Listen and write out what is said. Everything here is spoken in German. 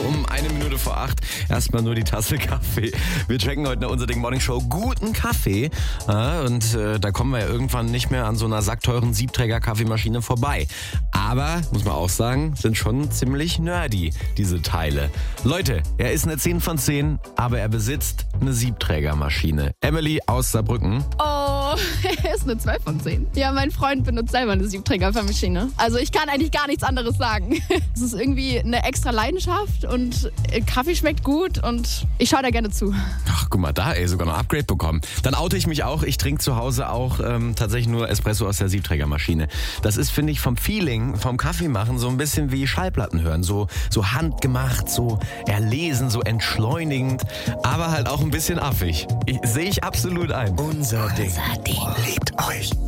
um 8:01. Erstmal nur die Tasse Kaffee. Wir checken heute in der Unser Ding Morning Show guten Kaffee. Und da kommen wir ja irgendwann nicht mehr an so einer sackteuren Siebträger-Kaffeemaschine vorbei. Aber, muss man auch sagen, sind schon ziemlich nerdy, diese Teile. Leute, er ist eine 10 von 10, aber er besitzt eine Siebträgermaschine. Emily aus Saarbrücken. Oh, er ist eine 2 von 10. Ja, mein Freund benutzt selber eine Siebträgermaschine. Also ich kann eigentlich gar nichts anderes sagen. Es ist irgendwie eine extra Leidenschaft und Kaffee schmeckt gut und ich schaue da gerne zu. Ach, guck mal da, sogar noch Upgrade bekommen. Dann oute ich mich auch. Ich trinke zu Hause auch tatsächlich nur Espresso aus der Siebträgermaschine. Das ist, finde ich, vom Feeling, vom Kaffee machen so ein bisschen wie Schallplatten hören. So handgemacht, so erlesen, so entschleunigend, aber halt auch ein bisschen affig. Sehe ich absolut ein. Unser Ding liebt euch.